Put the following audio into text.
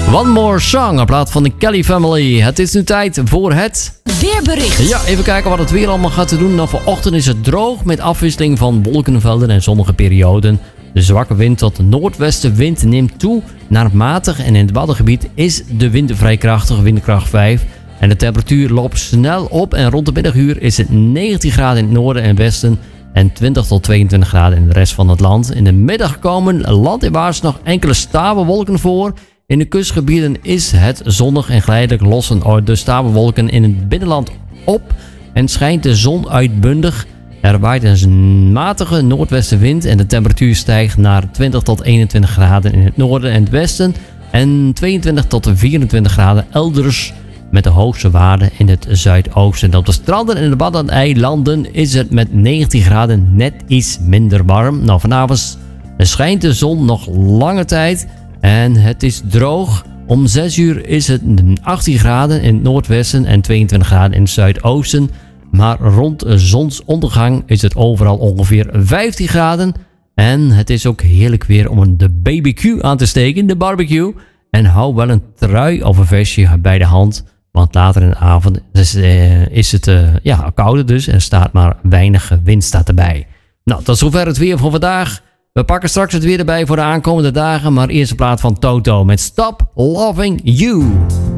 One More Song, een plaat van de Kelly Family. Het is nu tijd voor het weerbericht. Ja, even kijken wat het weer allemaal gaat doen. Nou, vanochtend is het droog met afwisseling van wolkenvelden en zonnige perioden. De zwakke wind tot de noordwestenwind neemt toe naar matig en in het Waddengebied is de wind vrij krachtig, windkracht 5. En de temperatuur loopt snel op en rond de middaguur is het 19 graden in het noorden en westen en 20 tot 22 graden in de rest van het land. In de middag komen landinwaarts nog enkele stapelwolken voor. In de kustgebieden is het zonnig en geleidelijk lossen de stapelwolken in het binnenland op en schijnt de zon uitbundig. Er waait een matige noordwestenwind en de temperatuur stijgt naar 20 tot 21 graden in het noorden en het westen en 22 tot 24 graden elders met de hoogste waarde in het zuidoosten. Op de stranden en de Waddeneilanden is het met 19 graden net iets minder warm. Nou, vanavond schijnt de zon nog lange tijd en het is droog. Om 6 uur is het 18 graden in het noordwesten en 22 graden in het zuidoosten. Maar rond zonsondergang is het overal ongeveer 15 graden. En het is ook heerlijk weer om de BBQ aan te steken, de barbecue. En hou wel een trui of een vestje bij de hand. Want later in de avond is het kouder dus. Er staat maar weinig wind staat erbij. Nou, tot zover het weer van vandaag. We pakken straks het weer erbij voor de aankomende dagen. Maar eerst een plaat van Toto met Stop Loving You.